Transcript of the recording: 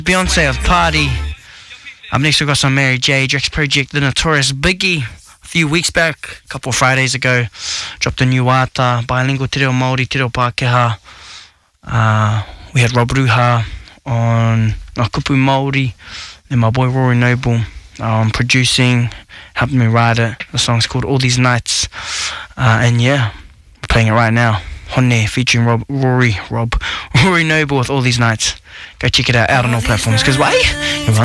Beyonce of Party. Up next we've got some Mary J, Drex Project, The Notorious Biggie. A few weeks back, a couple of Fridays ago, dropped a new wata, bilingual te reo Māori, te reo Pākehā. We had Rob Ruha on Kupu Māori, and my boy Rory Noble producing, helped me write it. The song's called All These Nights. And yeah, we're playing it right now. Hone featuring Rory Noble with All These Nights. Go check it out on all platforms. Because why?